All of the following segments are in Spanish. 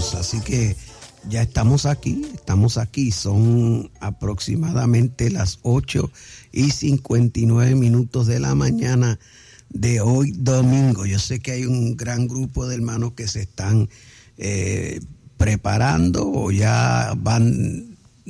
Dios. Así que ya estamos aquí, son aproximadamente las 8:59 de la mañana de hoy domingo. Yo sé que hay un gran grupo de hermanos que se están preparando o ya van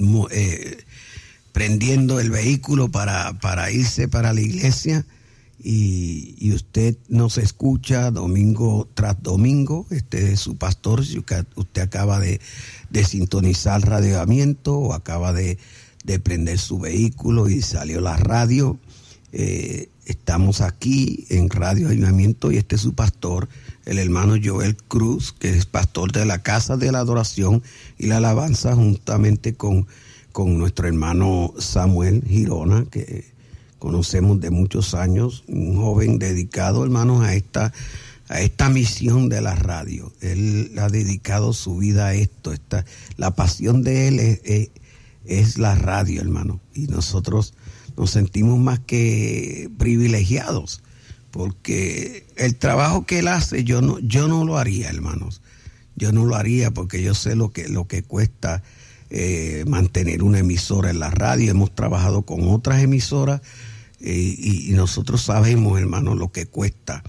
prendiendo el vehículo para irse para la iglesia. Y usted nos escucha domingo tras domingo. Este es su pastor. Si usted acaba de sintonizar Radio Avivamiento o acaba de prender su vehículo y salió la radio, estamos aquí en Radio Avivamiento y este es su pastor, el hermano Joel Cruz, que es pastor de la Casa de la Adoración y la Alabanza, juntamente con nuestro hermano Samuel Girona, que conocemos de muchos años, un joven dedicado, hermanos, a esta misión de la radio. Él ha dedicado su vida a esto. La pasión de él es la radio, hermano. Y nosotros nos sentimos más que privilegiados, porque el trabajo que él hace, yo no lo haría, hermanos. Yo no lo haría porque yo sé lo que cuesta mantener una emisora en la radio. Hemos trabajado con otras emisoras y nosotros sabemos, hermano, lo que cuesta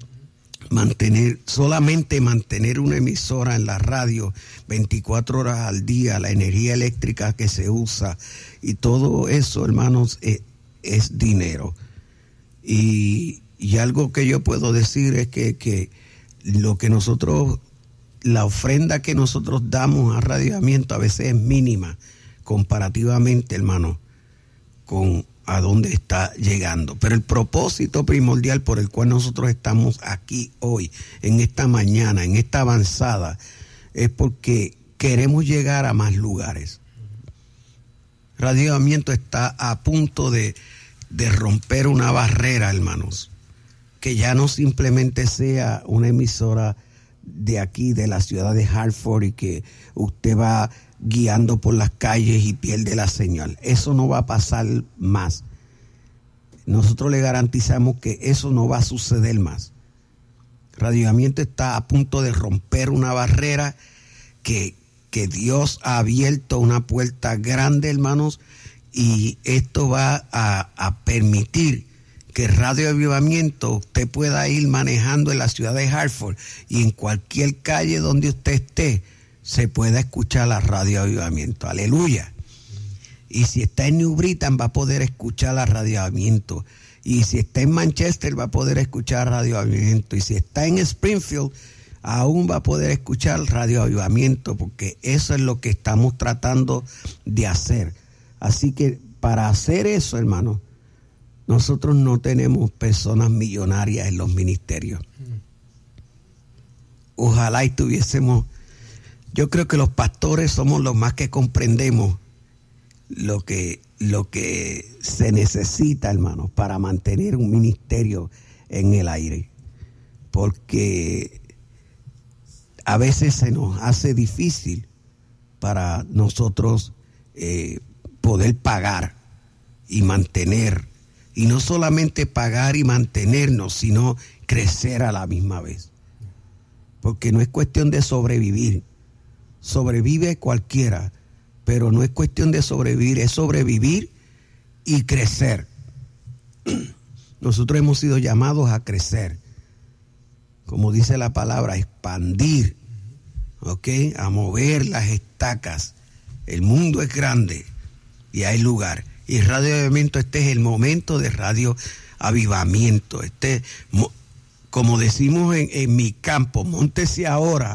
solamente mantener una emisora en la radio 24 horas al día, la energía eléctrica que se usa y todo eso, hermanos, es dinero. Y algo que yo puedo decir es que lo que la ofrenda que nosotros damos a Radio Avivamiento a veces es mínima comparativamente, hermano, con a dónde está llegando. Pero el propósito primordial por el cual nosotros estamos aquí hoy, en esta mañana, en esta avanzada, es porque queremos llegar a más lugares. Radio Avivamiento está a punto de romper una barrera, hermanos, que ya no simplemente sea una emisora de aquí, de la ciudad de Hartford, y que usted va guiando por las calles y pierde la señal. Eso no va a pasar más. Nosotros le garantizamos que eso no va a suceder más. Radio Avivamiento está a punto de romper una barrera que Dios ha abierto una puerta grande, hermanos, y esto va a permitir que Radio Avivamiento usted pueda ir manejando en la ciudad de Hartford y en cualquier calle donde usted esté se pueda escuchar la Radio Avivamiento. Aleluya. Y si está en New Britain va a poder escuchar la Radio Avivamiento. Y si está en Manchester va a poder escuchar Radio Avivamiento. Y si está en Springfield aún va a poder escuchar Radio Avivamiento, porque eso es lo que estamos tratando de hacer. Así que para hacer eso, hermano, nosotros no tenemos personas millonarias en los ministerios. Ojalá y tuviésemos. Yo creo que los pastores somos los más que comprendemos lo que se necesita, hermano, para mantener un ministerio en el aire. Porque a veces se nos hace difícil para nosotros poder pagar y mantener. Y no solamente pagar y mantenernos, sino crecer a la misma vez. Porque no es cuestión de sobrevivir. Sobrevive cualquiera, pero no es cuestión de sobrevivir, es sobrevivir y crecer. Nosotros hemos sido llamados a crecer, como dice la palabra, a expandir, ¿ok? A mover las estacas. El mundo es grande y hay lugar. Y Radio Avivamiento, este es el momento de Radio Avivamiento. Como decimos en mi campo, móntese ahora,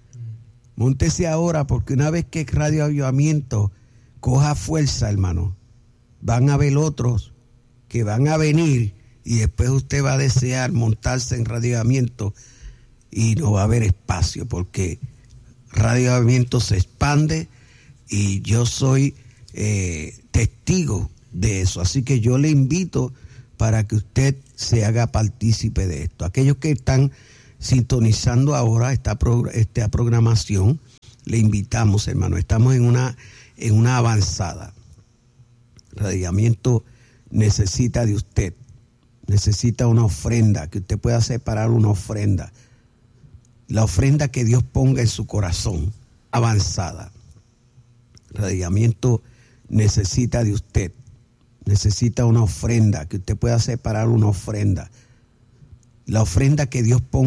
porque una vez que Radio Avivamiento coja fuerza, hermano, van a haber otros que van a venir y después usted va a desear montarse en Radio Avivamiento y no va a haber espacio, porque Radio Avivamiento se expande y yo soy testigo de eso. Así que yo le invito para que usted se haga partícipe de esto. Aquellos que están sintonizando ahora esta programación, le invitamos, hermano. Estamos en una avanzada. Radio Avivamiento necesita de usted. Necesita una ofrenda, que usted pueda separar una ofrenda. La ofrenda que Dios ponga en su corazón. avanzada. El avivamiento necesita de usted, necesita una ofrenda, que usted pueda separar una ofrenda. La ofrenda que Dios ponga